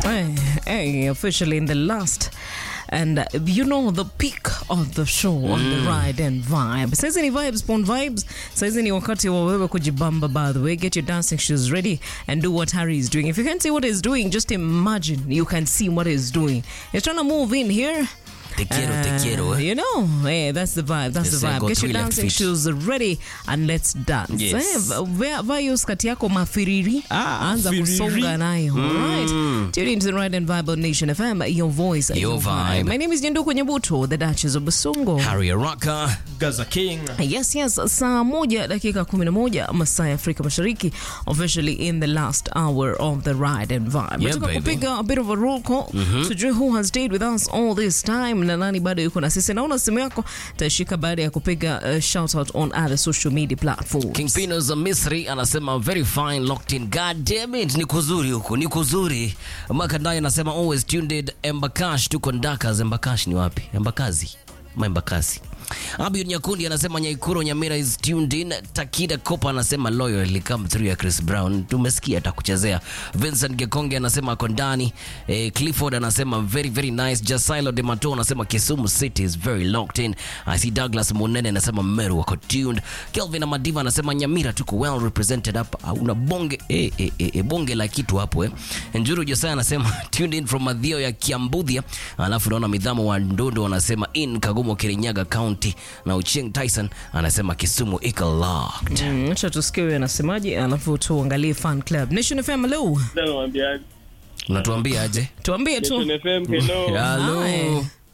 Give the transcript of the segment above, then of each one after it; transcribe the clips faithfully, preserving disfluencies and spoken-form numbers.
Hey, hey, officially in the last and uh, you know the peak of the show mm. on the ride and vibe. Saizi ni vibes pon vibes. Saizi ni wakati wa wewe kujibamba. By the way, get your dancing shoes ready and do what Harry is doing. If you can't see what he's doing, just imagine you can see what he's doing. He's trying to move in here. Te quiero, uh, te quiero. You know, hey, that's the vibe. That's Yes, the uh, vibe. go Get your toilet dancing fish. shoes ready and let's dance. Yes. Eh, vaa vaa hiyo skati yako mafiriri. Ah, Anza firiri. kusonga nayo. Mm. All right. Tune into the Ride and Vibe on Nation F M. Your voice, Your vibe. My name is Nyenduku Nyabuto, the Duchess of Basongo. Harry Araka. Gaza King. Yes, yes. Saa moja dakika kumi na moja masaa ya Afrika Mashariki, officially in the last hour of the Ride and Vibe. Yeah, Nataka baby. kupiga a bit of a roll call tujue who has stayed with us all this time na nani bado yuko na sisi. Naona simu yako tashika baada ya kupiga uh, shout out on other social media platforms. King Pino za Misri anasema very fine, locked in. God damn it, ni kuzuri huku, ni kuzuri. Makandai anasema always tuned in. Embakash tuko Ndakas. Embakash ni wapi? Embakazi. Ma Embakasi. Abiud Nyakundi anasema Nyaikuro Nyamira is tuned in. Takida Kopa anasema loyally come through ya Chris Brown. Tumesikia atakuchezea. Vincent Gekonge anasema kondani. Eh, Clifford anasema very very nice. Jasailo de Mato anasema Kisumu City is very locked in. I see Douglas Munene anasema Meru wako tuned. Kelvin Amadiva anasema Nyamira tuko well represented hapa. Una bonge eh, eh, eh, eh, bonge la kitu hapo eh. Njuru Josaya anasema tuned in from Madhio ya Kiambudhia. Alafu naona Midhamo wa Ndondo anasema in Kagumo Kirinyaga County. Na Ucheng Tyson anasema Kisumu iko locked. Mm, acha tusikie wewe anasemaje, alafu tuangalie fan club. Nation F M, hello. Nawaambia Unatuambia aje? Tuambie tu. Nation F M, hello. Hello. Hi.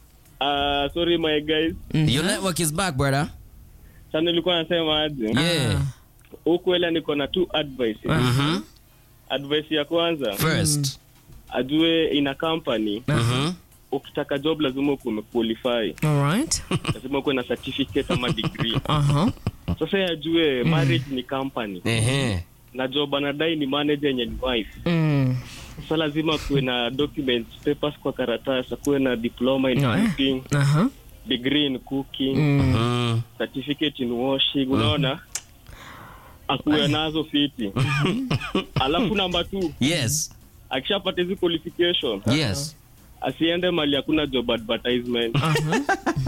Uh, sorry my guys. Your network is back, brother. Sasa nilikuwa nasema aje. Yeah. Huko ile niko na two advice. Mhm. Advice ya kwanza, First. ajue in a company, Mhm. ukitaka job lazima ukuwe qualify. All right. Lazima ukuwe na certificate ama degree. Uh-huh. Sasa ajue marriage ni company. Ehe. Na job anadai ni manager yenye ni wife. Mm. Sasa lazima kuwe na documents, papers kwa karatasi, kuwe na diploma in No, eh? cooking, Uh-huh. degree in cooking, Mm. Mhm. certificate in washing, unaona? Akuwe nazo fiti. Alafu namba two, Yes. akishapata hizo qualification, Yes. asiende mali hakuna job advertisement. Uh-huh.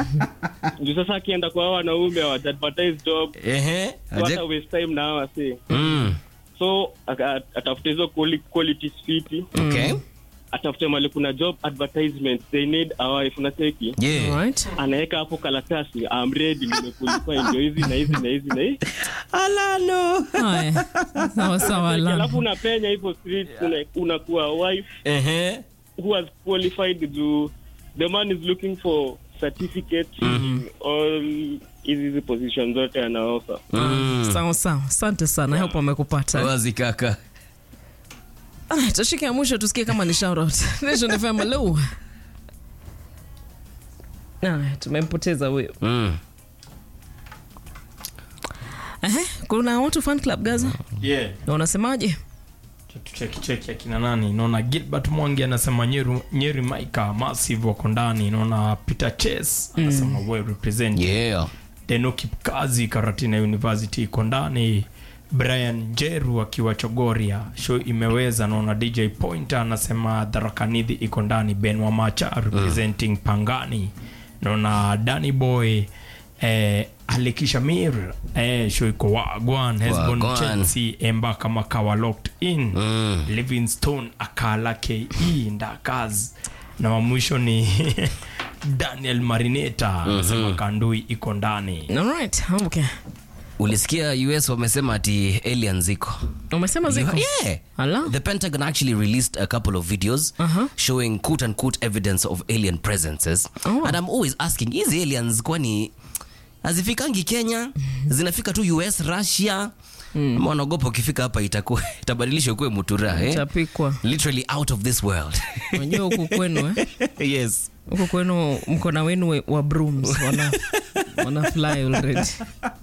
Juu sasa akienda kwa wanaume wa advertise job, Ehe. hata Aje. waste time na hawa si. Mm. So aka- atafute hizo quali- qualities fiti, Okay. atafute mali kuna job advertisement, they need a wife na teki. All Yeah. right. Anaweka hapo karatasi, I'm ready, nimequalify ndio hizi na hizi na hizi na hizi. Alano. Haya. Sawa sawa la. Alafu unapenya hivyo street, una- unakuwa wife Ehe. who has qualified to, the man is looking for certificate in all hizi position zote ana offer. Mm. Sawa sawa. Asante sana. I hope amekupata. Wazi kaka. Ah, tashika ya mwisho tusikie kama ni shout out. Nation F M, hello. Ah, tumempoteza huyo. Mm. Eh, kuna watu fan club Gaza. Yeah. Na unasemaje? Tucheki cheki akina nani. Naona Gilbert Mwangi anasema Nyeru Nyeri Maika massive wako ndani. Naona Peter Chess anasema well represent. Yeah. Denoki Kazi Karatina University iko ndani. Brian Jeru akiwa Chogoria show imeweza. Naona D J Pointer anasema Dharakanidhi iko ndani. Ben Wamacha representing Pangani. Naona Danny Boy eh, Alikisha Mir eh, show iko Wagwan Hesbon Wagwan. Chelsea Embaka Makawa locked in. Mm. Livingstone Akala K E Ndakaz. Na wa mwisho ni Daniel Marineta anasema Kandui iko ndani. All right. Okay. Ulisikia U S wamesema ati aliens ziko. Umesema ziko? Yeah. Ala. The Pentagon actually released a couple of videos Uh-huh. showing quote unquote evidence of alien presences. Oh. And I'm always asking, is aliens kwani hazifikangi Kenya? Zinafika tu U S, Russia? Mm. Wanaogopa ukifika hapa itakuwa itabadilisha kuwe mutura eh? Tapikwa. Literally out of this world. Unajua huku kwenu eh? Yes. Huku kwenu mko na wenu we- wa brooms wana wana fly already.